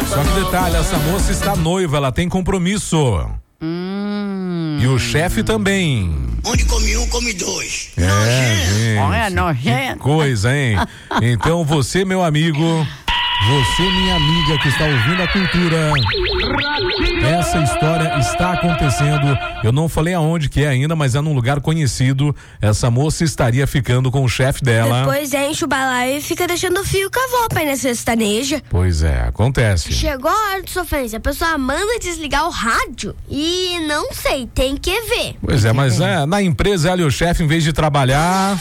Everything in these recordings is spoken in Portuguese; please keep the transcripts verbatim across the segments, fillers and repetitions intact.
Só que detalhe, essa moça está noiva, ela tem compromisso. Hum. E o chefe também. Onde come um, come dois. É, gente. Olha, nojento. Que coisa, hein? Então você, meu amigo, você, minha amiga que está ouvindo a cultura, essa história está acontecendo. Eu não falei aonde que é ainda, mas é num lugar conhecido. Essa moça estaria ficando com o chefe dela. Depois enche o balaio e fica deixando o fio com a roupa aí na sertaneja. Pois é, acontece. Chegou a hora de sofrência. A pessoa manda desligar o rádio e não sei, tem que ver. Pois é, mas é, na empresa ela e o chefe, em vez de trabalhar,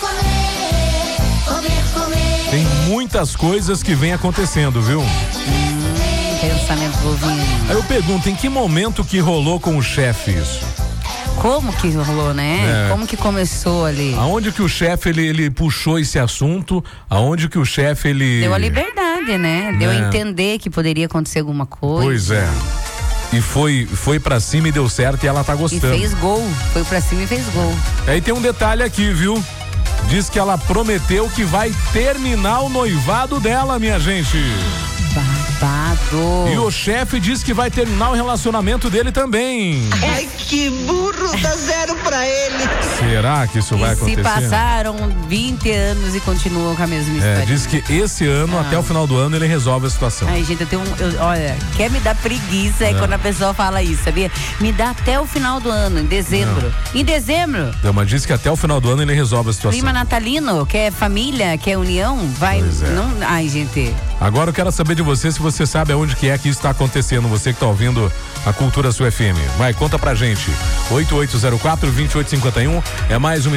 tem muitas coisas que vem acontecendo, viu? Hum, pensamento bovinho. Aí eu pergunto, em que momento que rolou com o chefe isso? Como que rolou, né? É. Como que começou ali? Aonde que o chefe, ele, ele puxou esse assunto? Aonde que o chefe, ele... Deu a liberdade, né? Deu É. a entender que poderia acontecer alguma coisa. Pois é. E foi, foi pra cima e deu certo e ela tá E gostando. fez gol. Foi pra cima e fez gol. Aí tem um detalhe aqui, viu? Diz que ela prometeu que vai terminar o noivado dela, minha gente. Babado. E o chefe diz que vai terminar o relacionamento dele também. Ai, que burro, dá zero pra ele. Será que isso vai E acontecer? se passaram vinte anos e continuam com a mesma história. É, diz que esse ano, Ah. até o final do ano, ele resolve a situação. Ai, gente, eu tenho um. eu- olha, quer me dar preguiça é. quando a pessoa fala isso, sabia? Me dá até o final do ano, em dezembro. Em dezembro, Não, mas diz que até o final do ano ele resolve a situação. clima natalino, quer família, quer união, vai. Pois é. Não, ai, gente. Agora eu quero saber de você, se você sabe aonde que é que isso está acontecendo, você que está ouvindo a Cultura Sul F M. Vai, conta pra gente. oito oito zero quatro, dois oito cinco um é mais uma